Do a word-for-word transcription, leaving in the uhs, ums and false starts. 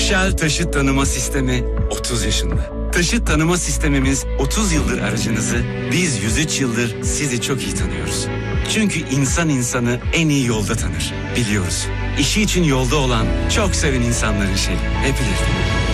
Shell Taşıt Tanıma Sistemi otuz yaşında. Taşıt tanıma sistemimiz otuz yıldır aracınızı, biz yüz üç yıldır sizi çok iyi tanıyoruz. Çünkü insan insanı en iyi yolda tanır, biliyoruz. İşi için yolda olan, çok seven insanların şeyi, hep bilirdim.